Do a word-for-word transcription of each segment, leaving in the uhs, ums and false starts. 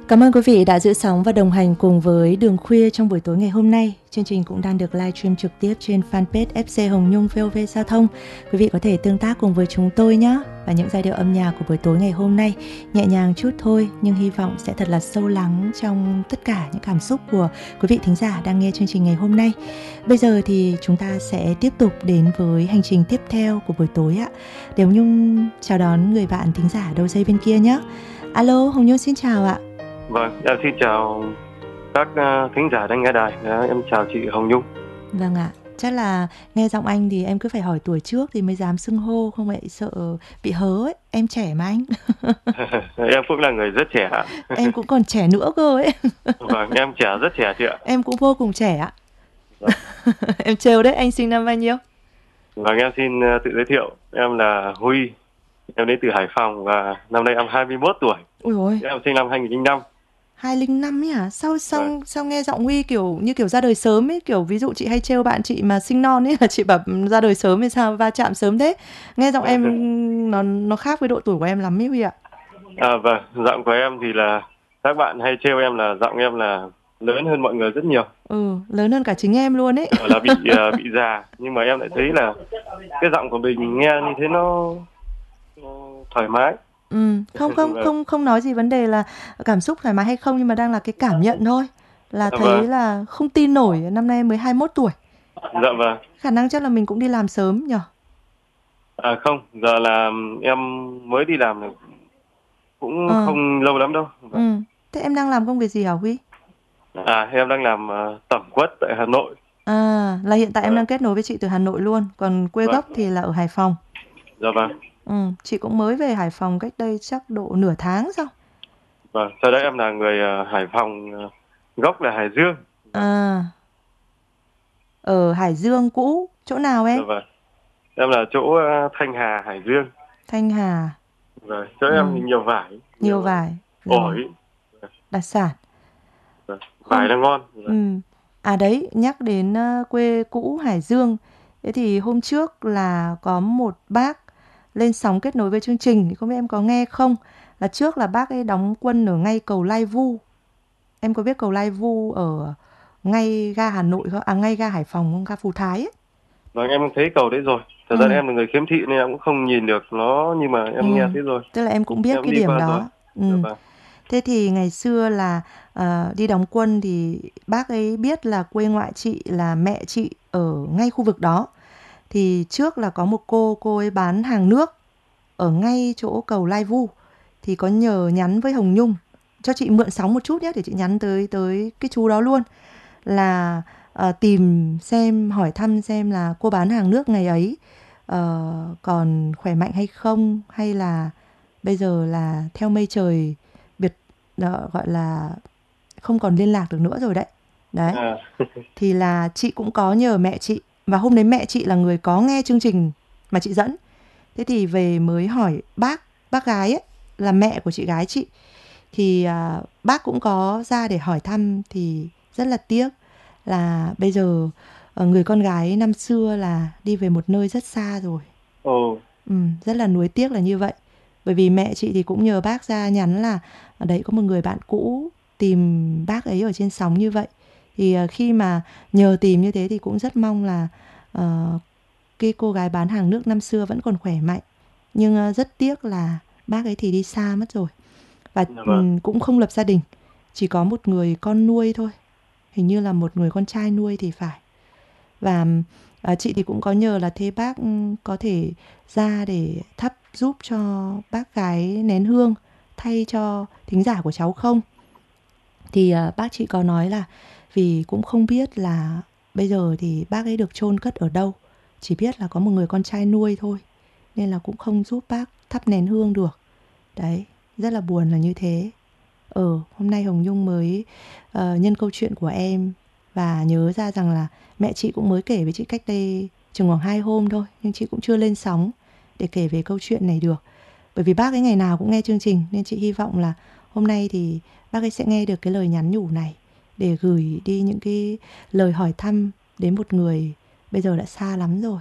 Cảm ơn quý vị đã giữ sóng và đồng hành cùng với Đường Khuya trong buổi tối ngày hôm nay. Chương trình cũng đang được livestream trực tiếp trên fanpage ép xê Hồng Nhung vê o vê Giao thông. Quý vị có thể tương tác cùng với chúng tôi nhé. Và những giai điệu âm nhạc của buổi tối ngày hôm nay nhẹ nhàng chút thôi, nhưng hy vọng sẽ thật là sâu lắng trong tất cả những cảm xúc của quý vị thính giả đang nghe chương trình ngày hôm nay. Bây giờ thì chúng ta sẽ tiếp tục đến với hành trình tiếp theo của buổi tối ạ. Để Hồng Nhung chào đón người bạn thính giả đầu dây bên kia nhé. Alo, Hồng Nhung xin chào ạ. Vâng, em xin chào các uh, thính giả đang nghe đài. Đó, em chào chị Hồng Nhung. Vâng ạ, chắc là nghe giọng anh thì em cứ phải hỏi tuổi trước thì mới dám xưng hô, không vậy sợ bị hớ ấy. Em trẻ mà anh. Em cũng là người rất trẻ. Em cũng còn trẻ nữa cơ ấy. Vâng, em trẻ, rất trẻ chị ạ. Em cũng vô cùng trẻ ạ. Vâng. Em trêu đấy, anh sinh năm bao nhiêu? Vâng, em xin uh, tự giới thiệu. Em là Huy, em đến từ Hải Phòng và năm nay em hai mươi mốt tuổi. Ui ôi. Em sinh năm hai nghìn lẻ năm. hai nghìn lẻ năm ấy hả? Sao sao Vâng. sao nghe giọng Huy kiểu như kiểu ra đời sớm ấy, kiểu ví dụ chị hay trêu bạn chị mà sinh non ấy là chị bảo ra đời sớm thì sao va chạm sớm thế. Nghe giọng em nó nó khác với độ tuổi của em lắm ấy Huy ạ. À vâng, giọng của em thì là các bạn hay trêu em là giọng em là lớn hơn mọi người rất nhiều. Ừ, lớn hơn cả chính em luôn ấy. Là bị uh, bị già, nhưng mà em lại thấy là cái giọng của mình nghe như thế nó, nó thoải mái. Ừ, không không không không nói gì vấn đề là cảm xúc thoải mái hay không, nhưng mà đang là cái cảm nhận thôi. Là thấy vâng. là không tin nổi, năm nay mới hai mươi mốt tuổi. Dạ vâng. Khả năng chắc là mình cũng đi làm sớm nhỉ? À không, giờ là em mới đi làm được cũng à. không lâu lắm đâu. Ừ. Thế em đang làm công việc gì hả Huy? À, em đang làm uh, tẩm quất tại Hà Nội. À, là hiện tại em đang kết nối với chị từ Hà Nội luôn, còn quê vâng. gốc thì là ở Hải Phòng. Dạ vâng. Ừ, chị cũng mới về Hải Phòng cách đây chắc độ nửa tháng sao? Vâng, sau đấy em là người uh, Hải Phòng, uh, gốc là Hải Dương. À, ở Hải Dương cũ, chỗ nào em? Dạ vâng. Em là chỗ uh, Thanh Hà, Hải Dương. Thanh Hà. Vâng, chỗ ừ. em thì nhiều vải. Nhiều, nhiều vải. Ổi. Đặc sản. Vâng. Vải là ngon. Vâng. Ừ. À đấy, nhắc đến uh, quê cũ Hải Dương. Thế thì hôm trước là có một bác lên sóng kết nối với chương trình, không biết em có nghe không? Là trước là bác ấy đóng quân ở ngay cầu Lai Vu. Em có biết cầu Lai Vu ở ngay ga Hà Nội không? À ngay ga Hải Phòng không? Ga Phú Thái ấy. Vâng, em thấy cầu đấy rồi. Thật ừ. ra em là người khiếm thị nên em cũng không nhìn được nó, nhưng mà em ừ. nghe thấy rồi. Tức là em cũng biết em cái điểm đó. Ừ. Dạ vâng. Thế thì ngày xưa là uh, đi đóng quân thì bác ấy biết là quê ngoại chị là mẹ chị ở ngay khu vực đó. Thì trước là có một cô, cô ấy bán hàng nước ở ngay chỗ cầu Lai Vu. Thì có nhờ nhắn với Hồng Nhung, cho chị mượn sóng một chút nhé, để chị nhắn tới tới cái chú đó luôn. Là uh, tìm xem, hỏi thăm xem là cô bán hàng nước ngày ấy uh, còn khỏe mạnh hay không, hay là bây giờ là theo mây trời biệt uh, gọi là không còn liên lạc được nữa rồi đấy. Đấy. À. Thì là chị cũng có nhờ mẹ chị, và hôm đấy mẹ chị là người có nghe chương trình mà chị dẫn. Thế thì về mới hỏi bác, bác gái ấy, là mẹ của chị gái chị. Thì uh, bác cũng có ra để hỏi thăm. Thì rất là tiếc là bây giờ uh, người con gái năm xưa là đi về một nơi rất xa rồi. Ồ. Ừ, rất là nuối tiếc là như vậy. Bởi vì mẹ chị thì cũng nhờ bác ra nhắn là ở đấy có một người bạn cũ tìm bác ấy ở trên sóng như vậy. Thì uh, khi mà nhờ tìm như thế thì cũng rất mong là uh, cái cô gái bán hàng nước năm xưa vẫn còn khỏe mạnh. Nhưng uh, rất tiếc là bác ấy thì đi xa mất rồi. Và um, cũng không lập gia đình, chỉ có một người con nuôi thôi. Hình như là một người con trai nuôi thì phải. Và uh, chị thì cũng có nhờ là thế bác um, có thể ra để thắp giúp cho bác gái nén hương thay cho thính giả của cháu không. Thì uh, bác chị có nói là vì cũng không biết là bây giờ thì bác ấy được chôn cất ở đâu, chỉ biết là có một người con trai nuôi thôi, nên là cũng không giúp bác thắp nén hương được. Đấy, rất là buồn là như thế. Ờ, hôm nay Hồng Nhung mới uh, nhân câu chuyện của em và nhớ ra rằng là mẹ chị cũng mới kể với chị cách đây chừng khoảng hai hôm thôi, nhưng chị cũng chưa lên sóng để kể về câu chuyện này được. Bởi vì bác ấy ngày nào cũng nghe chương trình, nên chị hy vọng là hôm nay thì bác ấy sẽ nghe được cái lời nhắn nhủ này để gửi đi những cái lời hỏi thăm đến một người bây giờ đã xa lắm rồi.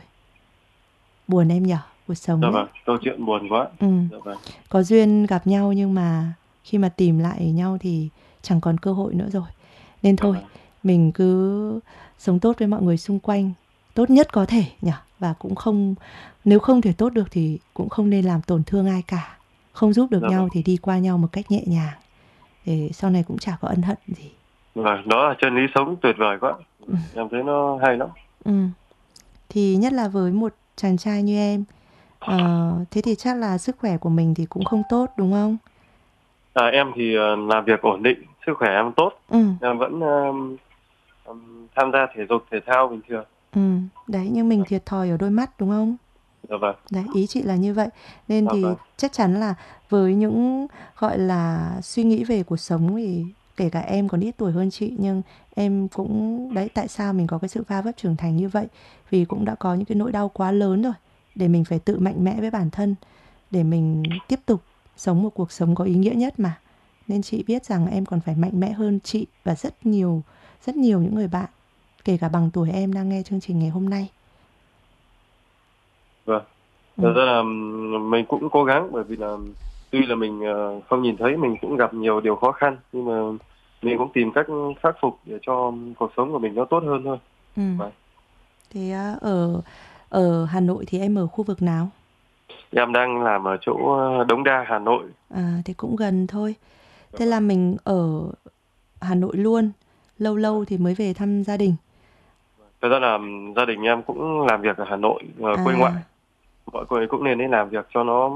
Buồn em nhở, cuộc sống. Dạ vâng, câu chuyện buồn quá. Ừ. Dạ vâng. Có duyên gặp nhau nhưng mà khi mà tìm lại nhau thì chẳng còn cơ hội nữa rồi. Nên thôi, Vâng. mình cứ sống tốt với mọi người xung quanh tốt nhất có thể nhỉ. Và cũng không, nếu không thể tốt được thì cũng không nên làm tổn thương ai cả. Không giúp được Dạ nhau vâng. thì đi qua nhau một cách nhẹ nhàng, để sau này cũng chả có ân hận gì. Vâng, đó là chân lý sống tuyệt vời quá. Ừ. Em thấy nó hay lắm. Ừ. Thì nhất là với một chàng trai như em, ờ, thế thì chắc là sức khỏe của mình thì cũng không tốt đúng không? À, em thì ờ, làm việc ổn định, sức khỏe em tốt. Ừ. Em vẫn ờm, ờm, tham gia thể dục thể thao bình thường. Ừ. Đấy, nhưng mình thiệt thòi ở đôi mắt đúng không? Dạ vâng. Đấy, ý chị là như vậy. Nên Dạ thì vâng. chắc chắn là với những gọi là suy nghĩ về cuộc sống thì kể cả em còn ít tuổi hơn chị, nhưng em cũng đấy, tại sao mình có cái sự va vấp trưởng thành như vậy? Vì cũng đã có những cái nỗi đau quá lớn rồi để mình phải tự mạnh mẽ với bản thân, để mình tiếp tục sống một cuộc sống có ý nghĩa nhất mà. Nên chị biết rằng em còn phải mạnh mẽ hơn chị và rất nhiều, rất nhiều những người bạn, kể cả bằng tuổi em đang nghe chương trình ngày hôm nay. Vâng. Ừ. Thật ra là ừm, mình cũng cố gắng, bởi vì là tuy là mình ờ, không nhìn thấy, mình cũng gặp nhiều điều khó khăn, nhưng mà mình cũng tìm cách khắc phục để cho cuộc sống của mình nó tốt hơn thôi. Ừ. Vâng. Thế à, ở ở Hà Nội thì em ở khu vực nào? Em đang làm ở chỗ ờ, Đống Đa, Hà Nội. À, thì cũng gần thôi. Dạ Thế vâng. là mình ở Hà Nội luôn, lâu lâu thì mới về thăm gia đình. Thật ra là ừm, gia đình em cũng làm việc ở Hà Nội, ở quê ngoại. À, Mọi người cũng nên đi làm việc cho nó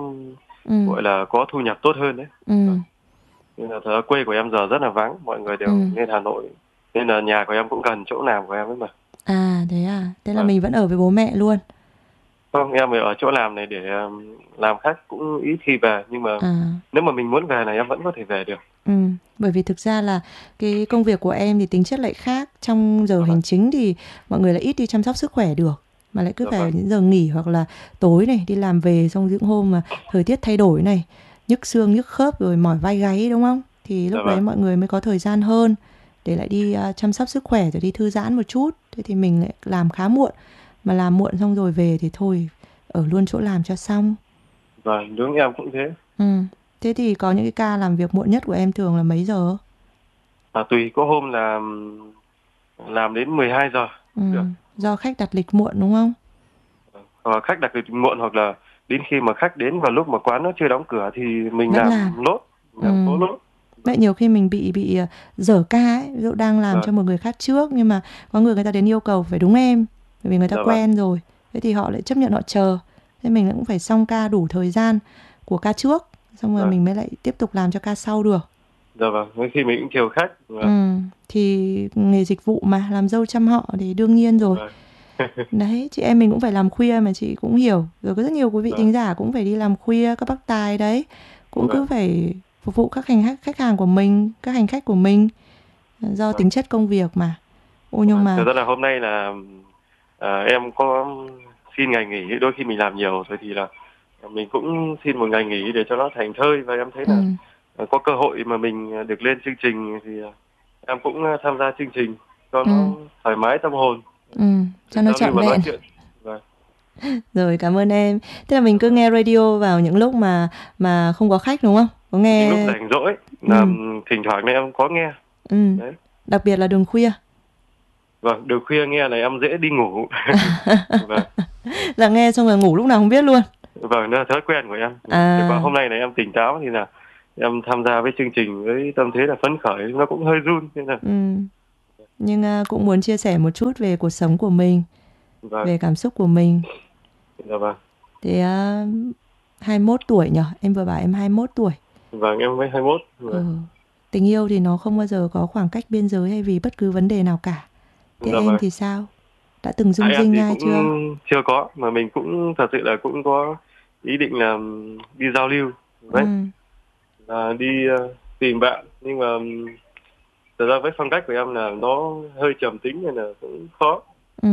ừ, gọi là có thu nhập tốt hơn đấy. Vâng. ừ, Nên là thật ra quê của em giờ rất là vắng, mọi người ừ. đều lên Hà Nội. Nên là nhà của em cũng gần chỗ làm của em ấy mà. À, thế à, thế là Vâng. mình vẫn ở với bố mẹ luôn. Không, em ở chỗ làm này để um, làm khách cũng ít khi về, nhưng mà À, nếu mà mình muốn về này em vẫn có thể về được. ừ, bởi vì thực ra là cái công việc của em thì tính chất lại khác. Trong giờ Dạ vâng. hành chính thì mọi người lại ít đi chăm sóc sức khỏe được, mà lại cứ Dạ phải vâng. những giờ nghỉ hoặc là tối này đi làm về, xong những hôm mà thời tiết thay đổi này, nhức xương nhức khớp rồi mỏi vai gáy đúng không, thì Dạ lúc đấy vâng. mọi người mới có thời gian hơn để lại đi uh, chăm sóc sức khỏe rồi đi thư giãn một chút. Thế thì mình lại làm khá muộn, mà làm muộn xong rồi về thì thôi, ở luôn chỗ làm cho xong. Vâng, đúng, em cũng thế. Ừ. Thế thì có những cái ca làm việc muộn nhất của em thường là mấy giờ? À, tùy, có hôm là um, làm đến mười hai giờ Ừ. cũng được. Do khách đặt lịch muộn đúng không? Hoặc là khách đặt lịch muộn, hoặc là đến khi mà khách đến vào lúc mà quán nó chưa đóng cửa thì mình Vẫn làm. làm nốt, Ừ. làm cố nốt. Vậy nhiều khi mình bị bị ờ, dở ca ấy, ví dụ đang làm Vâng. cho một người khác trước, nhưng mà có người người ta đến yêu cầu phải đúng em, bởi vì người ta Dạ vâng. quen rồi. Thế thì họ lại chấp nhận họ chờ. Thế mình cũng phải xong ca đủ thời gian của ca trước, xong rồi Vâng. mình mới lại tiếp tục làm cho ca sau được. Dạ vâng, đôi khi mình cũng chiều khách. Vâng. Ừ. Thì nghề dịch vụ mà, làm dâu chăm họ thì đương nhiên rồi. Vâng. Đấy, chị em mình cũng phải làm khuya mà chị cũng hiểu. Rồi có rất nhiều quý vị Vâng. thính giả cũng phải đi làm khuya, các bác tài đấy cũng cứ Vâng. phải phục vụ các hành khách khách hàng của mình, các hành khách của mình, do Vâng. tính chất công việc mà. Ô nhưng mà Thật ra là hôm nay là à, em có xin ngày nghỉ, đôi khi mình làm nhiều rồi thì là mình cũng xin một ngày nghỉ để cho nó thành thơi, và em thấy ừ, là à, có cơ hội mà mình được lên chương trình thì à, em cũng à, tham gia chương trình cho ừ, nó thoải mái tâm hồn, ừ, để cho nó giao lưu trọn và nói vẹn. chuyện. Vâng. Rồi, cảm ơn em. Thế là mình cứ nghe radio vào những lúc mà mà không có khách đúng không? Có Những lúc nghe. rảnh rỗi Ừ, là thỉnh thoảng này em có nghe. ừ. Đấy. Đặc biệt là đường khuya. Vâng, được khuya nghe này em dễ đi ngủ. Vâng. Là nghe xong rồi ngủ lúc nào không biết luôn. Vâng, đó là thói quen của em. Thì vào À, hôm nay này em tỉnh táo thì là em tham gia với chương trình với tâm thế là phấn khởi, nó cũng hơi run nên là. ừ. Nhưng à, cũng muốn chia sẻ một chút về cuộc sống của mình, Vâng. về cảm xúc của mình. Dạ vâng. Thế à, hai mươi mốt tuổi nhỉ? Em vừa bảo em hai mươi mốt tuổi. Vâng, em mới hai mươi mốt. Ừ. Vâng. Tình yêu thì nó không bao giờ có khoảng cách biên giới hay vì bất cứ vấn đề nào cả. Thế Dạ em vâng. thì sao? Đã từng À, rung em rinh thì ai cũng chưa? chưa có, mà mình cũng thật sự là cũng có ý định là đi giao lưu đấy, Ừ, là đi uh, tìm bạn, nhưng mà thật ra với phong cách của em là nó hơi trầm tính nên là cũng khó. ừ.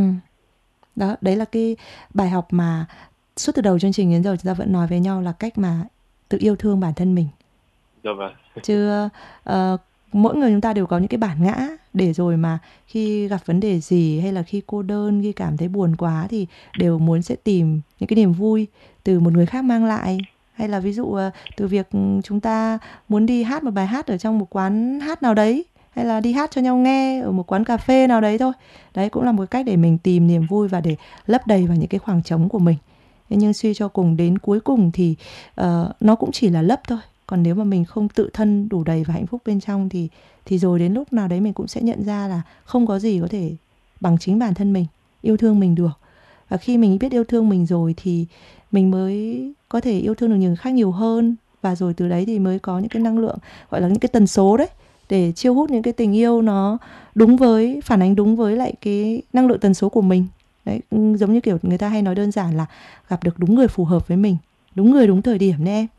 Đó, đấy là cái bài học mà suốt từ đầu chương trình đến giờ chúng ta vẫn nói với nhau, là cách mà tự yêu thương bản thân mình. Dạ vâng. Chứ uh, mỗi người chúng ta đều có những cái bản ngã, để rồi mà khi gặp vấn đề gì, hay là khi cô đơn, khi cảm thấy buồn quá, thì đều muốn sẽ tìm những cái niềm vui từ một người khác mang lại, Hay là ví dụ ờ, từ việc ừ, chúng ta muốn đi hát một bài hát ở trong một quán hát nào đấy, hay là đi hát cho nhau nghe ở một quán cà phê nào đấy thôi. Đấy cũng là một cách để mình tìm niềm vui và để lấp đầy vào những cái khoảng trống của mình. Thế nhưng suy cho cùng đến cuối cùng thì ờ, nó cũng chỉ là lấp thôi. Còn nếu mà mình không tự thân đủ đầy và hạnh phúc bên trong thì thì rồi đến lúc nào đấy mình cũng sẽ nhận ra là không có gì có thể bằng chính bản thân mình yêu thương mình được. Và khi mình biết yêu thương mình rồi thì mình mới có thể yêu thương được những người khác nhiều hơn, và rồi từ đấy thì mới có những cái năng lượng, gọi là những cái tần số đấy, để chiêu hút những cái tình yêu nó đúng với, phản ánh đúng với lại cái năng lượng tần số của mình. Đấy, giống như kiểu người ta hay nói đơn giản là gặp được đúng người phù hợp với mình, đúng người đúng thời điểm đấy em.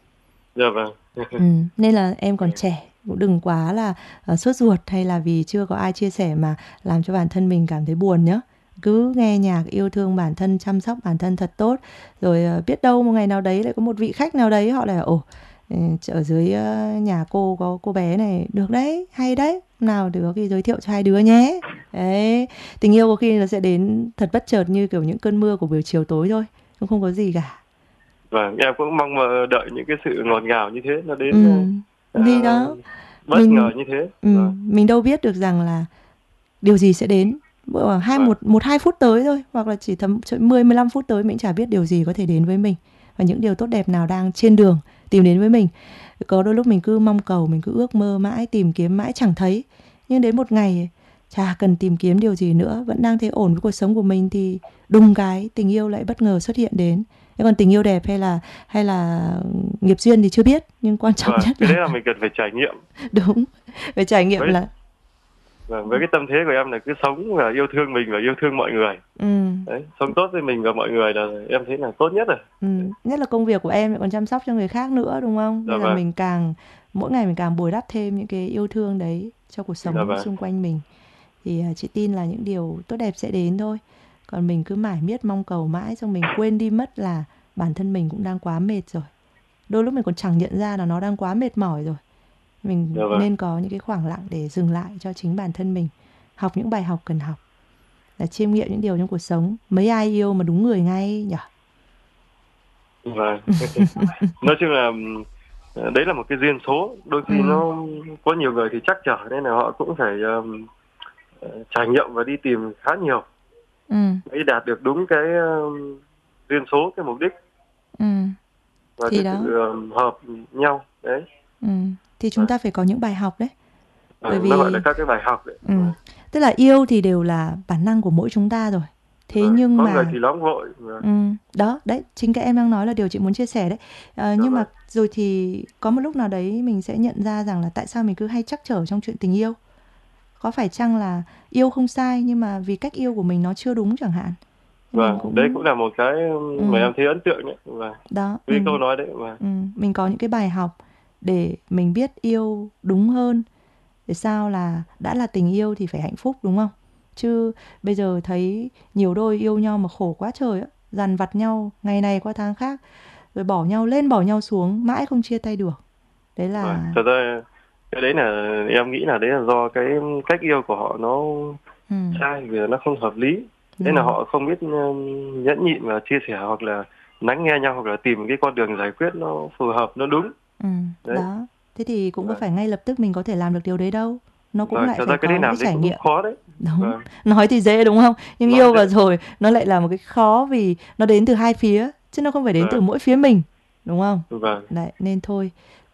Dạ vâng. Ừ, nên là em còn trẻ cũng đừng quá là uh, sốt ruột hay là vì chưa có ai chia sẻ mà làm cho bản thân mình cảm thấy buồn nhá. Cứ nghe nhạc, yêu thương bản thân, chăm sóc bản thân thật tốt. Rồi uh, biết đâu một ngày nào đấy lại có một vị khách nào đấy họ lại ồ, ở dưới uh, nhà cô có cô bé này được đấy, hay đấy, nào được thì giới thiệu cho hai đứa nhé. Đấy, tình yêu có khi nó sẽ đến thật bất chợt như kiểu những cơn mưa của buổi chiều tối thôi, cũng không có gì cả. Vâng, em cũng mong mà đợi những cái sự ngọt ngào như thế nó đến Ừ, thì uh, đó bất mình ngờ như thế. ừ, Vâng. mình đâu biết được rằng là điều gì sẽ đến ở hai Vâng. một một hai phút tới thôi, hoặc là chỉ tầm mười mười lăm phút tới mình chả biết điều gì có thể đến với mình và những điều tốt đẹp nào đang trên đường tìm đến với mình. Có đôi lúc mình cứ mong cầu, mình cứ ước mơ mãi, tìm kiếm mãi chẳng thấy, nhưng đến một ngày chả cần tìm kiếm điều gì nữa, vẫn đang thấy ổn với cuộc sống của mình thì đùng cái tình yêu lại bất ngờ xuất hiện đến. Thế còn tình yêu đẹp hay là hay là nghiệp duyên thì chưa biết, nhưng quan trọng Vâng, nhất cái là đấy là mình cần phải trải nghiệm. đúng, phải trải nghiệm Với là vâng, với cái tâm thế của em là cứ sống và yêu thương mình và yêu thương mọi người. ừ, Đấy, sống tốt với mình và mọi người là em thấy là tốt nhất rồi. ừ, nhất là công việc của em lại còn chăm sóc cho người khác nữa đúng không? Dạ Nên là vâng. mình càng mỗi ngày mình càng bồi đắp thêm những cái yêu thương đấy cho cuộc Dạ sống vâng. xung quanh mình. Thì à, chị tin là những điều tốt đẹp sẽ đến thôi. Còn mình cứ mải miết mong cầu mãi, xong mình quên đi mất là bản thân mình cũng đang quá mệt rồi. Đôi lúc mình còn chẳng nhận ra là nó đang quá mệt mỏi rồi. Mình Dạ vâng. nên có những cái khoảng lặng để dừng lại cho chính bản thân mình, học những bài học cần học, là chiêm nghiệm những điều trong cuộc sống. Mấy ai yêu mà đúng người ngay nhỉ? Vâng. Nói chung là đấy là một cái duyên số, đôi khi Ừ. nó có nhiều người thì chắc trở nên là họ cũng phải um, trải nghiệm và đi tìm khá nhiều Ừ. mới đạt được đúng cái um, duyên số, cái mục đích Ừ. và Thì cái đó. sự um, hợp nhau đấy. Ừ. Thì chúng ta phải có những bài học đấy. À, Bởi nó gọi là vì các cái bài học đấy. ừ. Vâng. Tức là yêu thì đều là bản năng của mỗi chúng ta rồi. Thế Vâng. nhưng Có người mà thì nóng vội. Vâng. ừ. Đó, đấy, chính cái em đang nói là điều chị muốn chia sẻ đấy. À, nhưng Vâng. mà rồi thì có một lúc nào đấy mình sẽ nhận ra rằng là tại sao mình cứ hay trắc trở trong chuyện tình yêu. Có phải chăng là yêu không sai, nhưng mà vì cách yêu của mình nó chưa đúng chẳng hạn. Mình Vâng, cũng đấy cũng là một cái ừ. mà em thấy ấn tượng đấy. Vâng. Đó, Cái mình câu nói đấy. Vâng. ừ. mình có những cái bài học để mình biết yêu đúng hơn. Để sao là đã là tình yêu thì phải hạnh phúc đúng không? Chứ bây giờ thấy nhiều đôi yêu nhau mà khổ quá trời á, dằn vặt nhau ngày này qua tháng khác, rồi bỏ nhau lên bỏ nhau xuống mãi không chia tay được. Đấy là Vâng. Thật ra cái đấy là em nghĩ là đấy là do cái cách yêu của họ nó ừ. sai, vì nó không hợp lý. Thế ừ. là họ không biết nhẫn nhịn và chia sẻ hoặc là lắng nghe nhau hoặc là tìm cái con đường giải quyết nó phù hợp, nó đúng. Ừ. Đấy. Đó. Thế thì cũng có Vâng. phải ngay lập tức mình có thể làm được điều đấy đâu. Nó cũng Vâng. lại Thật phải ra cái đấy có những cái làm đấy trải cũng nghiệm. khó đấy. Đúng. Vâng. Nói thì dễ đúng không? Nhưng Nói yêu dễ. vào rồi nó lại là một cái khó, vì nó đến từ hai phía chứ nó không phải đến Vâng. từ mỗi phía mình, đúng không? Vâng. Đấy, nên thôi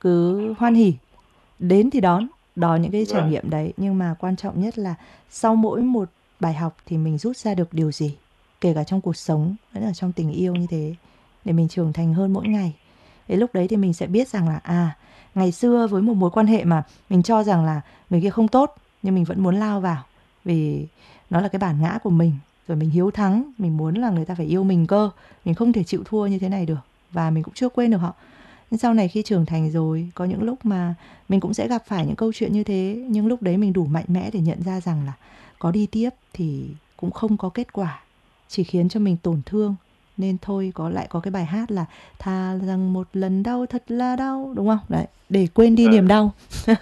cứ hoan hỉ, đến thì đón, đón những cái trải Vâng. nghiệm đấy. Nhưng mà quan trọng nhất là sau mỗi một bài học thì mình rút ra được điều gì, kể cả trong cuộc sống, vẫn là trong tình yêu như thế, để mình trưởng thành hơn mỗi ngày. Đến lúc đấy thì mình sẽ biết rằng là à, ngày xưa với một mối quan hệ mà mình cho rằng là người kia không tốt, nhưng mình vẫn muốn lao vào vì nó là cái bản ngã của mình, rồi mình hiếu thắng, mình muốn là người ta phải yêu mình cơ, mình không thể chịu thua như thế này được, và mình cũng chưa quên được họ. Nhưng sau này khi trưởng thành rồi, có những lúc mà mình cũng sẽ gặp phải những câu chuyện như thế, nhưng lúc đấy mình đủ mạnh mẽ để nhận ra rằng là có đi tiếp thì cũng không có kết quả, chỉ khiến cho mình tổn thương. Nên thôi, có lại có cái bài hát là thà rằng một lần đau thật là đau, đúng không? Đấy, để quên đi Vâng. niềm đau.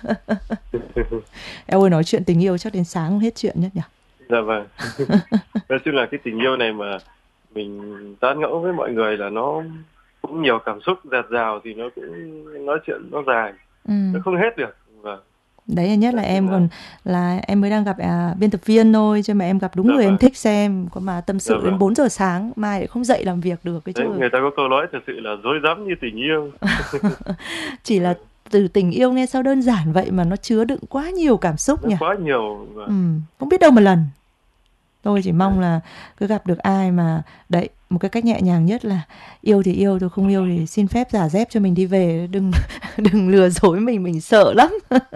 Em ơi, nói chuyện tình yêu chắc đến sáng không hết chuyện nhất nhỉ? Dạ vâng. Nói chung là cái tình yêu này mà mình tán ngẫu với mọi người là nó cũng nhiều cảm xúc dạt dào thì nó cũng nói chuyện nó dài, Ừ. nó không hết được. Vâng. Đấy là nhất là Đấy, em là còn là em mới đang gặp à, biên tập viên thôi, chứ mà em gặp đúng dạ người em vâng, thích xem, có mà tâm dạ sự đến vâng. bốn giờ sáng mai lại không dậy làm việc được cái Đấy, chứ. người ta có câu nói thật sự là dối rắm như tình yêu. Chỉ là Vâng. từ tình yêu nghe sao đơn giản vậy mà nó chứa đựng quá nhiều cảm xúc Nó nhỉ. quá nhiều. Vâng. Ừ, không biết đâu mà lần. Tôi chỉ Đấy. mong là cứ gặp được ai mà đấy, một cái cách nhẹ nhàng nhất là yêu thì yêu thôi, không yêu thì xin phép giả dép cho mình đi về, đừng đừng lừa dối mình, mình sợ lắm.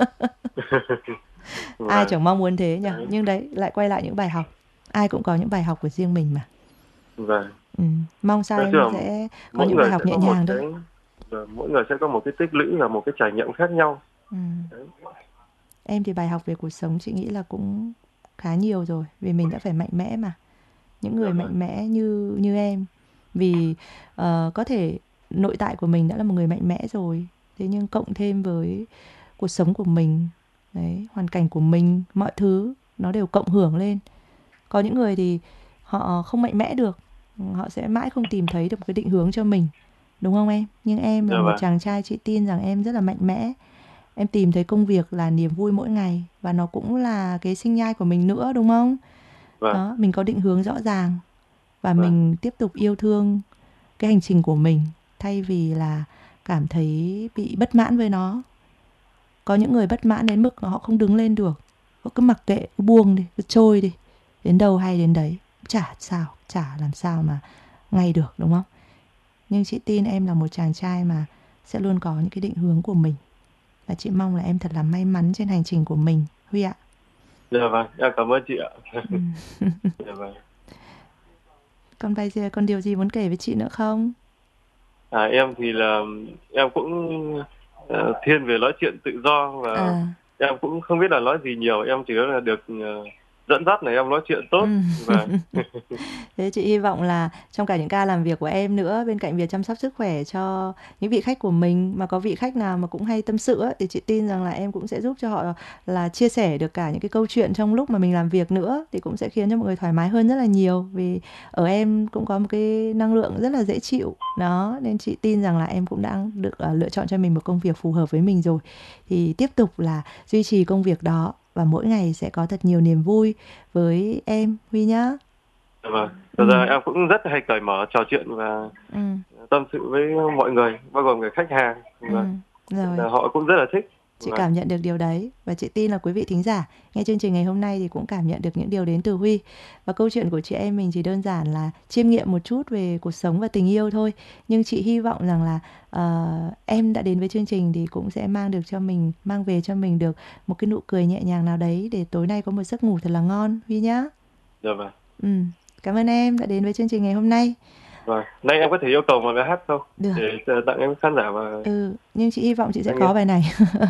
Ai Vâng. chẳng mong muốn thế nhỉ. Đấy. Nhưng đấy lại quay lại những bài học. Ai cũng có những bài học của riêng mình mà. Vâng. Ừ. Mong sao Nói chung em là sẽ có mỗi những bài người học sẽ nhẹ có một nhàng thôi. cái, vâng, mỗi người sẽ có một cái tích lũy và một cái trải nghiệm khác nhau. Ừ. Đấy. Em thì bài học về cuộc sống chị nghĩ là cũng khá nhiều rồi, vì mình đã phải mạnh mẽ mà. Những Dạ người vâng. mạnh mẽ như như em, vì ờ, có thể nội tại của mình đã là một người mạnh mẽ rồi, thế nhưng cộng thêm với cuộc sống của mình, đấy, hoàn cảnh của mình, mọi thứ nó đều cộng hưởng lên. Có những người thì họ không mạnh mẽ được, họ sẽ mãi không tìm thấy được một cái định hướng cho mình, đúng không em? Nhưng em là Dạ một vâng. chàng trai, chị tin rằng em rất là mạnh mẽ. Em tìm thấy công việc là niềm vui mỗi ngày, và nó cũng là cái sinh nhai của mình nữa, đúng không? Vâng. Đó, mình có định hướng rõ ràng và Vâng. mình tiếp tục yêu thương cái hành trình của mình, thay vì là cảm thấy bị bất mãn với nó. Có những người bất mãn đến mức họ không đứng lên được, họ cứ mặc kệ, cứ buông đi, cứ trôi đi, đến đâu hay đến đấy, chả sao, chả làm sao mà ngay được, đúng không? Nhưng chị tin em là một chàng trai mà sẽ luôn có những cái định hướng của mình, và chị mong là em thật là may mắn trên hành trình của mình, Huy ạ. Dạ vâng, em cảm ơn chị ạ. Ừ. Dạ vâng. Còn bây giờ còn điều gì muốn kể với chị nữa không? À, em thì là em cũng ờ, thiên về nói chuyện tự do, và À. em cũng không biết là nói gì nhiều, em chỉ là được ờ, dẫn dắt này, em nói chuyện tốt. Ừ. Và Thế chị hy vọng là trong cả những ca làm việc của em nữa, bên cạnh việc chăm sóc sức khỏe cho những vị khách của mình, mà có vị khách nào mà cũng hay tâm sự ấy, thì chị tin rằng là em cũng sẽ giúp cho họ là chia sẻ được cả những cái câu chuyện trong lúc mà mình làm việc nữa, thì cũng sẽ khiến cho mọi người thoải mái hơn rất là nhiều, vì ở em cũng có một cái năng lượng rất là dễ chịu đó, nên chị tin rằng là em cũng đã được uh, lựa chọn cho mình một công việc phù hợp với mình rồi. Thì tiếp tục là duy trì công việc đó, và mỗi ngày sẽ có thật nhiều niềm vui với em, Huy nhá. vâng, thật Ừ. ra em cũng rất hay cởi mở trò chuyện và Ừ. tâm sự với mọi người, bao gồm người khách hàng. Ừ. Và Rồi, là họ cũng rất là thích. chị Và cảm nhận được điều đấy, và chị tin là quý vị thính giả nghe chương trình ngày hôm nay thì cũng cảm nhận được những điều đến từ Huy. Và câu chuyện của chị em mình chỉ đơn giản là chiêm nghiệm một chút về cuộc sống và tình yêu thôi, nhưng chị hy vọng rằng là uh, em đã đến với chương trình thì cũng sẽ mang được cho mình, mang về cho mình được một cái nụ cười nhẹ nhàng nào đấy, để tối nay có một giấc ngủ thật là ngon, Huy nhá. dạ vâng. Ừ. Cảm ơn em đã đến với chương trình ngày hôm nay. Vâng, nay em có thể yêu cầu một bài hát không? Được. Để tặng em khán giả và Ừ, nhưng chị hy vọng chị sẽ anh có em. bài này.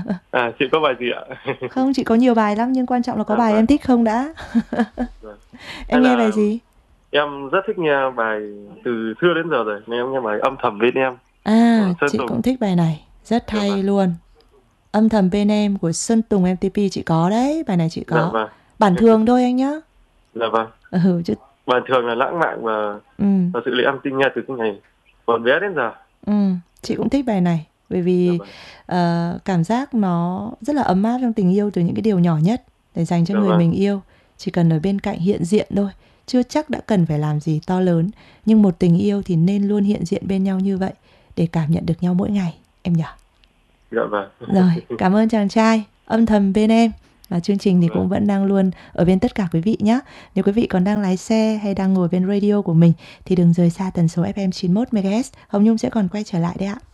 À, chị có bài gì ạ? Không, chị có nhiều bài lắm, nhưng quan trọng là có À, bài vâng. em thích không đã. Vâng. Hay Em nghe là bài gì? em rất thích nghe bài từ xưa đến giờ rồi, nên em nghe bài Âm Thầm Bên Em. À, Sơn chị Tùng. cũng thích bài này, rất Dạ hay vâng. luôn. Âm Thầm Bên Em của Sơn Tùng em tê pê chị có đấy, bài này chị Dạ có. vâng. Bản thường thôi anh nhá. Dạ vâng. Ừ, chứ. Bài thường là lãng mạn, và Ừ. thật sự là em tin nghe từ cái ngày còn bé đến giờ. Ừ, chị cũng thích bài này, bởi vì Dạ vâng. uh, cảm giác nó rất là ấm áp trong tình yêu, từ những cái điều nhỏ nhất để dành cho Dạ người vâng. mình yêu. Chỉ cần ở bên cạnh hiện diện thôi, chưa chắc đã cần phải làm gì to lớn, nhưng một tình yêu thì nên luôn hiện diện bên nhau như vậy, để cảm nhận được nhau mỗi ngày, em nhỉ? Dạ vâng. Rồi, cảm ơn chàng trai Âm Thầm Bên Em. Và chương trình thì cũng vẫn đang luôn ở bên tất cả quý vị nhé. Nếu quý vị còn đang lái xe hay đang ngồi bên radio của mình thì đừng rời xa tần số ép em chín mươi mốt mê ga héc. Hồng Nhung sẽ còn quay trở lại đấy ạ.